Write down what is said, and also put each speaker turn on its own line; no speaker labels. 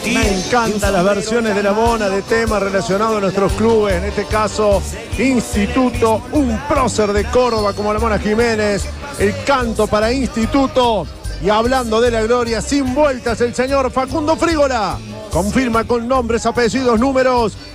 Me encantan las versiones de la Mona de temas relacionados a nuestros clubes, en este caso Instituto, un prócer de Córdoba como la Mona Jiménez, el canto para Instituto. Y hablando de la gloria, sin vueltas, el señor Facundo Frígola confirma con nombres, apellidos, números